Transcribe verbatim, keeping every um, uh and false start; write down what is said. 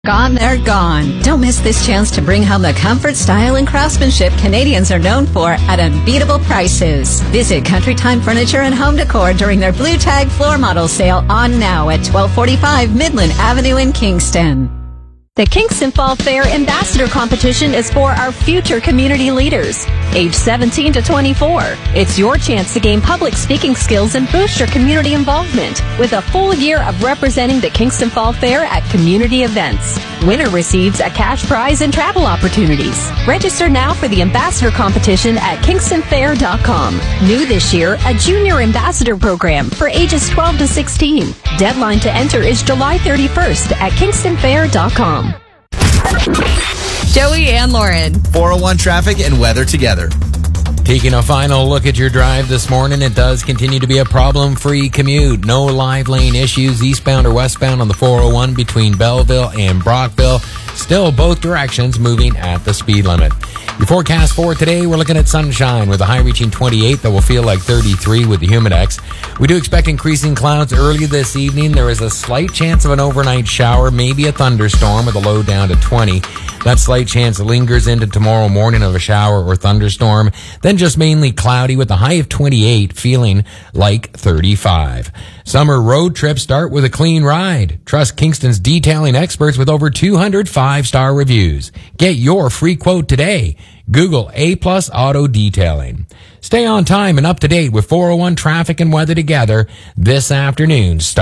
Gone, they're gone. Don't miss this chance to bring home the comfort, style, and craftsmanship Canadians are known for at unbeatable prices. Visit Country Time Furniture and Home Decor during their Blue Tag floor model sale on now at twelve forty-five Midland Avenue in Kingston. The Kingston Fall Fair Ambassador Competition is for our future community leaders, age seventeen to twenty-four. It's your chance to gain public speaking skills and boost your community involvement with a full year of representing the Kingston Fall Fair at community events. Winner receives a cash prize and travel opportunities. Register now for the Ambassador Competition at kingston fair dot com. New this year, a Junior Ambassador Program for ages twelve to sixteen. Deadline to enter is July thirty-first at kingston fair dot com. Joey and Lauren. four oh one traffic and weather together. Taking a final look at your drive this morning, it does continue to be a problem-free commute. No live lane issues eastbound or westbound on the four oh one between Belleville and Brockville. Still both directions moving at the speed limit. Your forecast for today, we're looking at sunshine with a high reaching twenty-eight that will feel like thirty-three with the Humidex. We do expect increasing clouds early this evening. There is a slight chance of an overnight shower, maybe a thunderstorm with a low down to twenty. That slight chance lingers into tomorrow morning of a shower or thunderstorm. Then just mainly cloudy with a high of twenty-eight, feeling like thirty-five. Summer road trips start with a clean ride. Trust Kingston's detailing experts with over two hundred five-star reviews. Get your free quote today. Google A Plus Auto Detailing. Stay on time and up to date with four oh one traffic and weather together this afternoon. Start